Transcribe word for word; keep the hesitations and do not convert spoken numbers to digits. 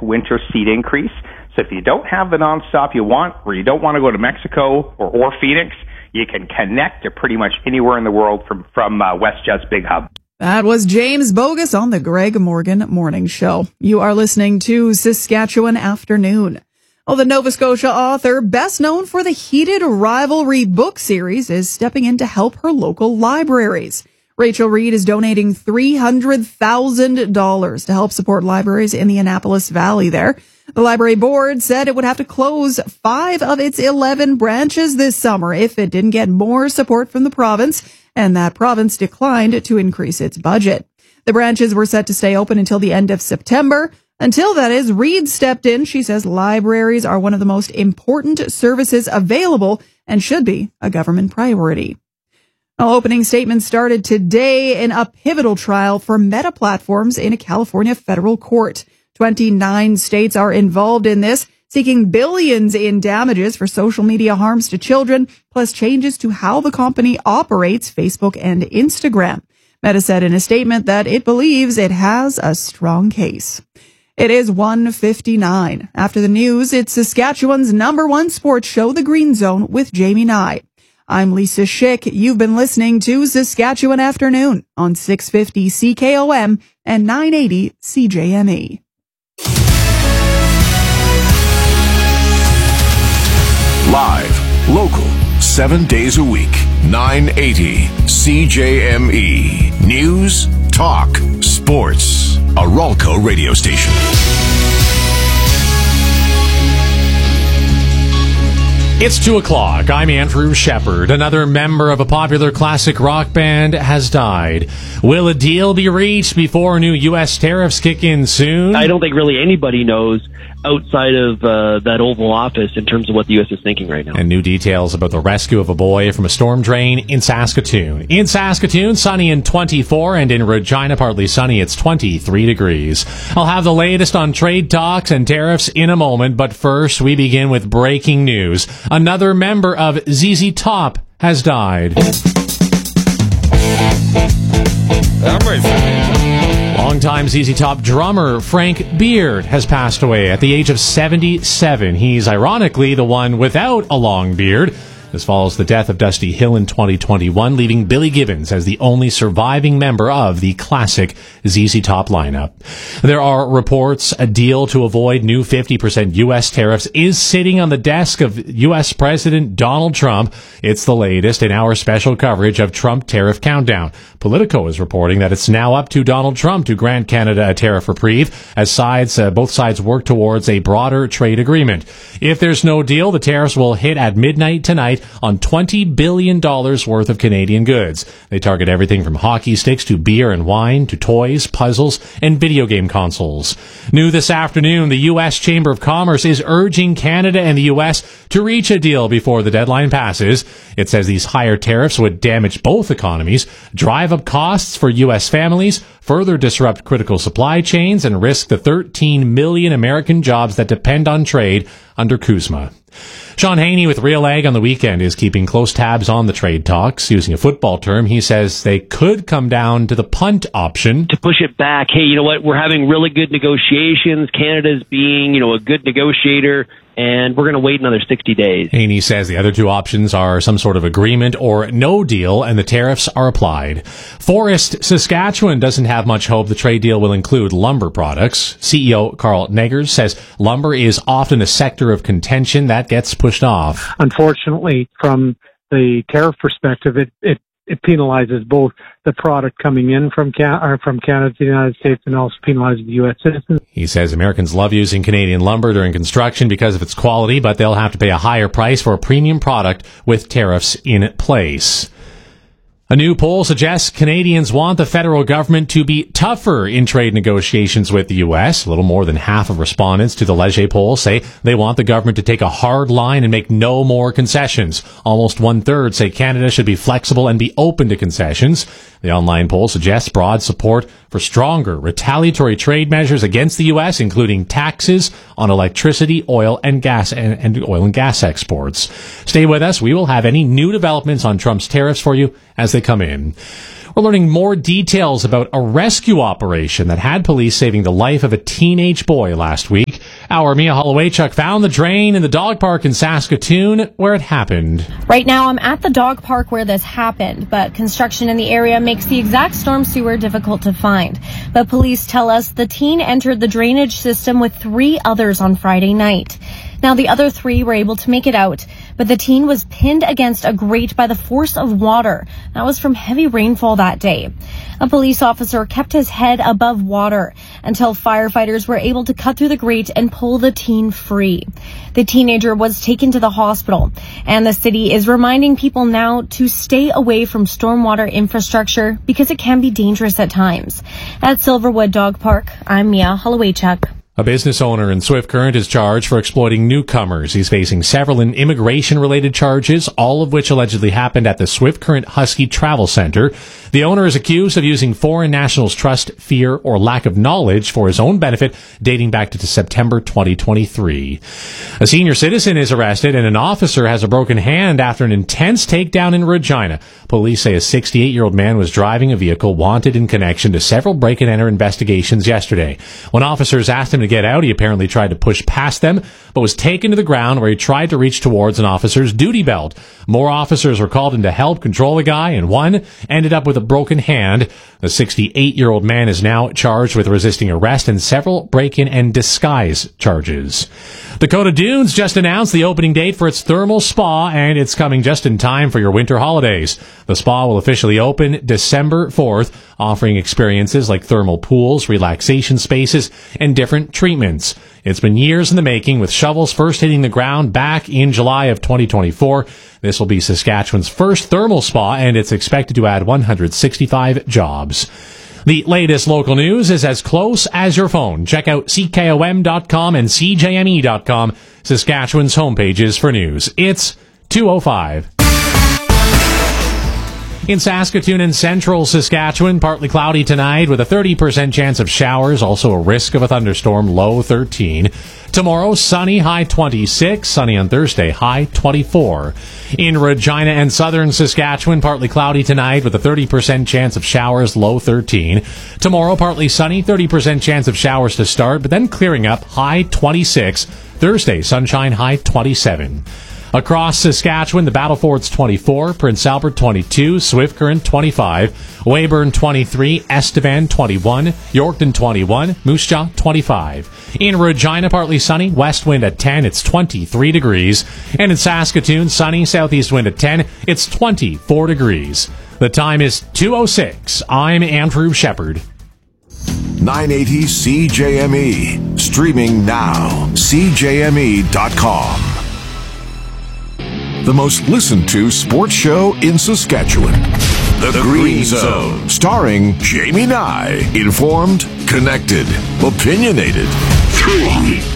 winter seat increase. So if you don't have the nonstop you want, or you don't want to go to Mexico or, or Phoenix, you can connect to pretty much anywhere in the world from, from uh, WestJet's big hub. That was James Bogus on the Greg Morgan Morning Show. You are listening to Saskatchewan Afternoon. Well, the Nova Scotia author, best known for the Heated Rivalry book series, is stepping in to help her local libraries. Rachel Reed is donating three hundred thousand dollars to help support libraries in the Annapolis Valley there. The library board said it would have to close five of its eleven branches this summer if it didn't get more support from the province, and that province declined to increase its budget. The branches were set to stay open until the end of September. Until that is, Reed stepped in. She says libraries are one of the most important services available and should be a government priority. Well, opening statements started today in a pivotal trial for Meta Platforms in a California federal court. twenty-nine states are involved in this, seeking billions in damages for social media harms to children, plus changes to how the company operates Facebook and Instagram. Meta said in a statement that it believes it has a strong case. It is one fifty-nine. After the news, it's Saskatchewan's number one sports show, The Green Zone, with Jamie Nye. I'm Lisa Schick. You've been listening to Saskatchewan Afternoon on six fifty C K O M and nine eighty C J M E. Live, local, seven days a week, nine eighty C J M E. News, talk, sports. A Ralco radio station. It's two o'clock. I'm Andrew Shepard. Another member of a popular classic rock band has died. Will a deal be reached before new U S tariffs kick in soon? I don't think really anybody knows outside of uh, that Oval Office in terms of what the U S is thinking right now. And new details about the rescue of a boy from a storm drain in Saskatoon. In Saskatoon, sunny and twenty-four, and in Regina, partly sunny, it's twenty-three degrees. I'll have the latest on trade talks and tariffs in a moment, but first we begin with breaking news. Another member of Z Z Top has died. I'm ready for it. Longtime Z Z Top drummer Frank Beard has passed away at the age of seventy-seven. He's ironically the one without a long beard. This follows the death of Dusty Hill in twenty twenty-one, leaving Billy Gibbons as the only surviving member of the classic Z Z Top lineup. There are reports a deal to avoid new fifty percent U S tariffs is sitting on the desk of U S President Donald Trump. It's the latest in our special coverage of Trump Tariff Countdown. Politico is reporting that it's now up to Donald Trump to grant Canada a tariff reprieve as sides, uh, both sides work towards a broader trade agreement. If there's no deal, the tariffs will hit at midnight tonight on twenty billion dollars worth of Canadian goods. They target everything from hockey sticks to beer and wine to toys, puzzles, and video game consoles. New this afternoon, the U S Chamber of Commerce is urging Canada and the U S to reach a deal before the deadline passes. It says these higher tariffs would damage both economies, drive up costs for U S families, further disrupt critical supply chains, and risk the thirteen million American jobs that depend on trade under CUSMA. Sean Haney with Real Ag on the weekend is keeping close tabs on the trade talks. Using a football term, he says they could come down to the punt option. To push it back, hey, you know what, we're having really good negotiations. Canada's being, you know, a good negotiator, and we're going to wait another sixty days. Haney says the other two options are some sort of agreement or no deal, and the tariffs are applied. Forest Saskatchewan doesn't have much hope the trade deal will include lumber products. C E O Carl Neggers says lumber is often a sector of contention that gets pushed off. Unfortunately, from the tariff perspective, it, it, it penalizes both the product coming in from Can- or from Canada to the United States and also penalizes the U S citizens. He says Americans love using Canadian lumber during construction because of its quality, but they'll have to pay a higher price for a premium product with tariffs in place. A new poll suggests Canadians want the federal government to be tougher in trade negotiations with the U S. A little more than half of respondents to the Leger poll say they want the government to take a hard line and make no more concessions. Almost one-third say Canada should be flexible and be open to concessions. The online poll suggests broad support for stronger retaliatory trade measures against the U S, including taxes on electricity, oil, and gas and, and oil and gas exports. Stay with us. We will have any new developments on Trump's tariffs for you as they come in. We're learning more details about a rescue operation that had police saving the life of a teenage boy last week. Our Mia Hollowaychuk found the drain in the dog park in Saskatoon where it happened. Right now, I'm at the dog park where this happened, but construction in the area makes the exact storm sewer difficult to find. But police tell us the teen entered the drainage system with three others on Friday night. Now, the other three were able to make it out, but the teen was pinned against a grate by the force of water. That was from heavy rainfall that day. A police officer kept his head above water until firefighters were able to cut through the grate and pull the teen free. The teenager was taken to the hospital, and the city is reminding people now to stay away from stormwater infrastructure because it can be dangerous at times. At Silverwood Dog Park, I'm Mia Hollowaychuk. A business owner in Swift Current is charged for exploiting newcomers. He's facing several immigration-related charges, all of which allegedly happened at the Swift Current Husky Travel Center. The owner is accused of using foreign nationals' trust, fear, or lack of knowledge for his own benefit, dating back to September twenty twenty-three. A senior citizen is arrested, and an officer has a broken hand after an intense takedown in Regina. Police say a sixty-eight-year-old man was driving a vehicle wanted in connection to several break-and-enter investigations yesterday. When officers asked him to get out, he apparently tried to push past them, but was taken to the ground where he tried to reach towards an officer's duty belt. More officers were called in to help control the guy, and one ended up with a broken hand. The sixty-eight-year-old man is now charged with resisting arrest and several break-in and disguise charges. Dakota Dunes just announced the opening date for its thermal spa, and it's coming just in time for your winter holidays. The spa will officially open December fourth, offering experiences like thermal pools, relaxation spaces, and different treatments. It's been years in the making, with shovels first hitting the ground back in July of twenty twenty-four. This will be Saskatchewan's first thermal spa, and it's expected to add one hundred sixty-five jobs. The latest local news is as close as your phone. Check out C K O M dot com and C J M E dot com, Saskatchewan's homepages for news. It's two oh five. In Saskatoon and central Saskatchewan, partly cloudy tonight with a thirty percent chance of showers, also a risk of a thunderstorm, low thirteen. Tomorrow, sunny, high twenty-six. Sunny on Thursday, high twenty-four. In Regina and southern Saskatchewan, partly cloudy tonight with a thirty percent chance of showers, low thirteen. Tomorrow, partly sunny, thirty percent chance of showers to start, but then clearing up, high twenty-six. Thursday, sunshine, high twenty-seven. Across Saskatchewan, the Battlefords twenty-four, Prince Albert twenty-two, Swift Current twenty-five, Weyburn twenty-three, Estevan twenty-one, Yorkton twenty-one, Moose Jaw twenty-five. In Regina, partly sunny, west wind at ten, it's twenty-three degrees. And in Saskatoon, sunny, southeast wind at ten, it's twenty-four degrees. The time is two oh six. I'm Andrew Shepard. nine eighty C J M E. Streaming now. C J M E dot com. The most listened to sports show in Saskatchewan. The, the Green, Green Zone. Zone. Starring Jamie Nye. Informed, connected, opinionated. Three.